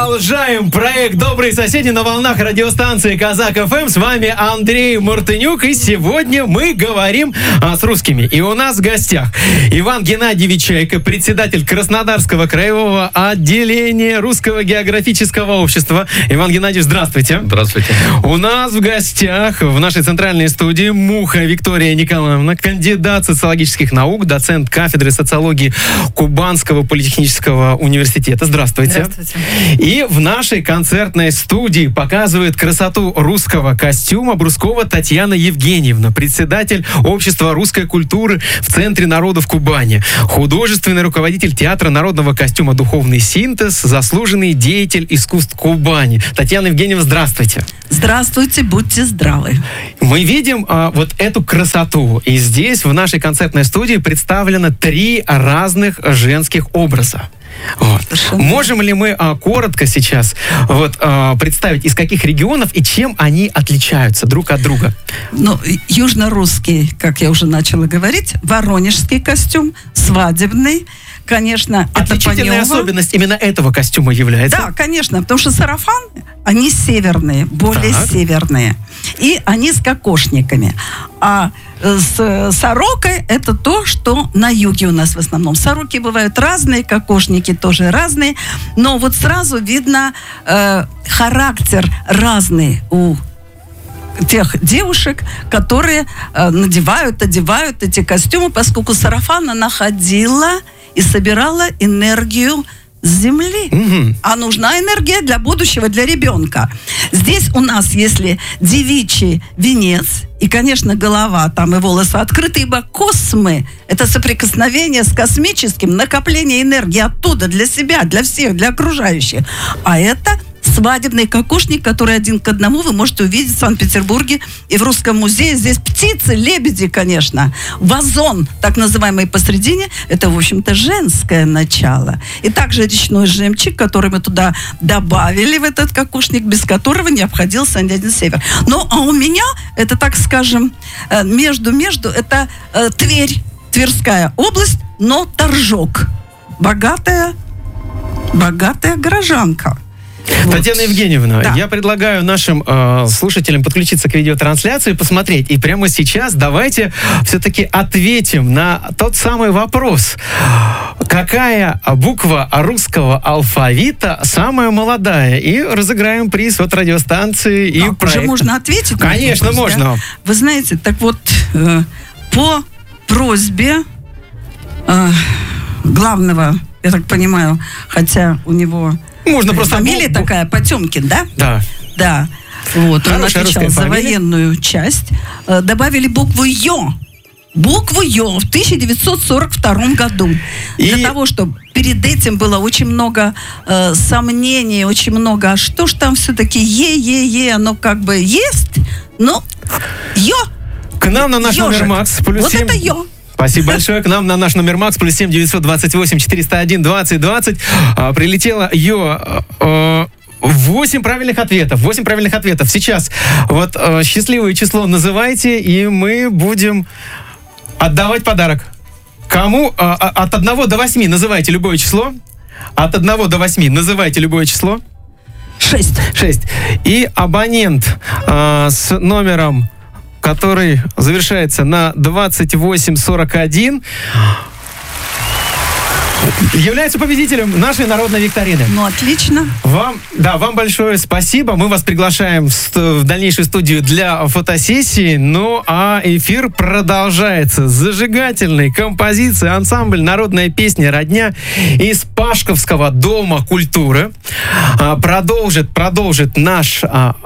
Продолжаем проект «Добрые соседи» на волнах радиостанции Казак ФМ. С вами Андрей Мартынюк. И сегодня мы говорим с русскими. И у нас в гостях Иван Геннадьевич Чайка, председатель Краснодарского краевого отделения Русского географического общества. Иван Геннадьевич, здравствуйте. Здравствуйте. У нас в гостях в нашей центральной студии Муха Виктория Николаевна, кандидат социологических наук, доцент кафедры социологии Кубанского политехнического университета. Здравствуйте. Здравствуйте. И в нашей концертной студии показывает красоту русского костюма Брускова Татьяна Евгеньевна, председатель Общества русской культуры в Центре народов Кубани, художественный руководитель театра народного костюма «Духовный синтез», заслуженный деятель искусств Кубани. Татьяна Евгеньевна, здравствуйте. Здравствуйте, будьте здравы. Мы видим вот эту красоту. И здесь, в нашей концертной студии, представлено 3 разных женских образа. Вот. Можем ли мы коротко сейчас представить, из каких регионов и чем они отличаются друг от друга? Ну, южно-русский, как я уже начала говорить, воронежский костюм, свадебный, конечно, отличительная особенность именно этого костюма является? Да, конечно, потому что сарафан, они северные, более северные. И они с кокошниками. А с сорокой это то, что на юге у нас в основном. Сороки бывают разные, кокошники тоже разные. Но вот сразу видно характер разный у тех девушек, которые одевают эти костюмы, поскольку сарафан она ходила и собирала энергию с земли. А нужна энергия для будущего, для ребенка. Здесь у нас, если девичий венец, и, конечно, голова, там и волосы открыты, ибо космы – это соприкосновение с космическим, накопление энергии оттуда для себя, для всех, для окружающих. А это свадебный кокошник, который 1 к 1 вы можете увидеть в Санкт-Петербурге и в Русском музее. Здесь птицы, лебеди, конечно. Вазон, так называемый, посредине, это, в общем-то, женское начало. И также речной жемчуг, который мы туда добавили в этот кокошник, без которого не обходился ни один север. Ну, а у меня, это, так скажем, между, это Тверь, Тверская область, но Торжок. Богатая горожанка. Татьяна Евгеньевна, да. Я предлагаю нашим слушателям подключиться к видеотрансляции и посмотреть. И прямо сейчас давайте все-таки ответим на тот самый вопрос. Какая буква русского алфавита самая молодая? И разыграем приз от радиостанции и проекта. Уже можно ответить? Конечно, вопрос, можно. Да? Вы знаете, так вот, по просьбе главного, я так понимаю, хотя у него... Можно просто фамилия такая, Потемкин, да? Да. Да. Вот, он отвечал за фамилия. военную часть. Добавили букву «Ё». Букву «Ё» в 1942 году. Для того, чтобы перед этим было очень много сомнений, очень много, а что ж там все-таки оно как бы есть, но «Ё». К нам на наш номер МАКС +7. Вот это «Ё». Спасибо большое. К нам на наш номер МАКС +7 928 401 20 20 прилетело 8 правильных ответов. 8 правильных ответов. Сейчас вот счастливое число называйте, и мы будем отдавать подарок. Кому? От 1 до 8 называйте любое число. От 1 до 8 называйте любое число. 6. И абонент с номером, который завершается на 2841, является победителем нашей народной викторины. Ну, отлично. Вам большое спасибо. Мы вас приглашаем в дальнейшую студию для фотосессии. Ну, а эфир продолжается. Зажигательной композицией ансамбль «Народная песня Родня» из Пашковского дома культуры продолжит наш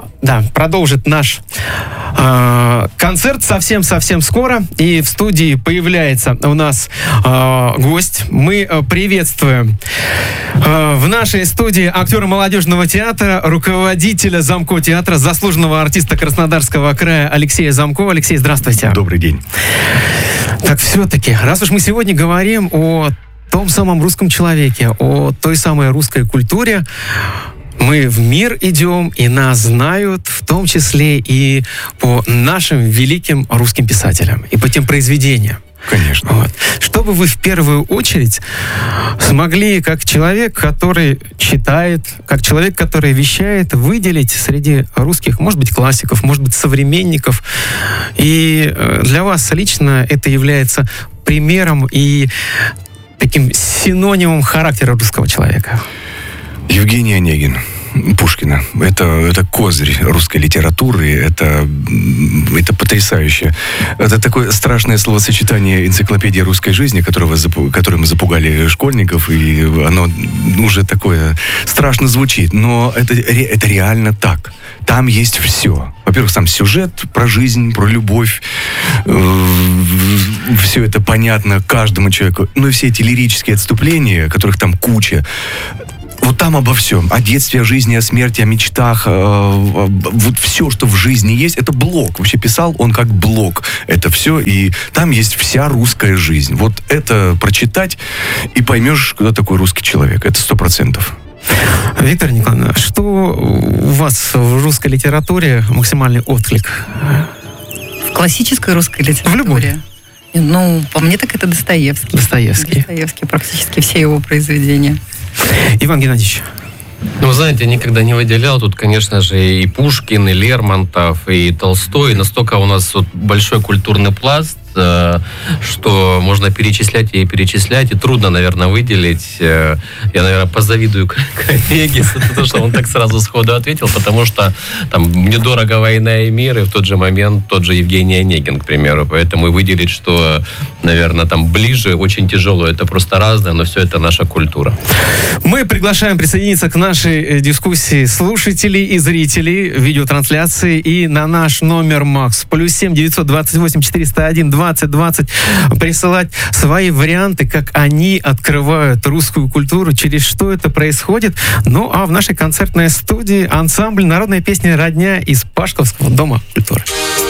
концерт совсем скоро. И в студии появляется у нас гость. Мы приветствуем в нашей студии актера молодежного театра, руководителя Замко театра, заслуженного артиста Краснодарского края Алексея Замко. Алексей, здравствуйте. Добрый день. Так все-таки, раз уж мы сегодня говорим о том самом русском человеке, о той самой русской культуре, мы в мир идем, и нас знают, в том числе и по нашим великим русским писателям, и по тем произведениям. Конечно. Вот. Что бы вы в первую очередь смогли, как человек, который читает, как человек, который вещает, выделить среди русских, может быть, классиков, может быть, современников, и для вас лично это является примером и таким синонимом характера русского человека? Евгений Онегин. Пушкина. Это козырь русской литературы, это потрясающе. Это такое страшное словосочетание энциклопедия русской жизни, которым мы запугали школьников, и оно уже такое страшно звучит, но это реально так. Там есть все. Во-первых, сам сюжет про жизнь, про любовь. Все это понятно каждому человеку. Но и все эти лирические отступления, которых там куча, вот там обо всем. О детстве, о жизни, о смерти, о мечтах. Вот все, что в жизни есть, это блок. Вообще писал он как блок. Это все. И там есть вся русская жизнь. Вот это прочитать, и поймешь, кто такой русский человек. Это 100%. Виктор Николаевич, что у вас в русской литературе максимальный отклик? В классической русской литературе? В любой. Ну, по мне так это Достоевский. Достоевский, практически все его произведения. Иван Геннадьевич. Ну, знаете, я никогда не выделял. Тут, конечно же, и Пушкин, и Лермонтов, и Толстой. Настолько у нас вот большой культурный пласт, что можно перечислять и перечислять, и трудно, наверное, выделить. Я, наверное, позавидую коллеге за то, что он так сразу сходу ответил, потому что там мне дорого «Война и мир», и в тот же момент тот же Евгений Онегин, к примеру. Поэтому выделить, что, наверное, там ближе, очень тяжело, это просто разное, но все это наша культура. Мы приглашаем присоединиться к нашей дискуссии слушателей и зрителей видеотрансляции, и на наш номер МАКС +7 928 401 20 20 присылать свои варианты, как они открывают русскую культуру, через что это происходит. Ну, а в нашей концертной студии ансамбль «Народная песня «Родня» из Пашковского дома культуры.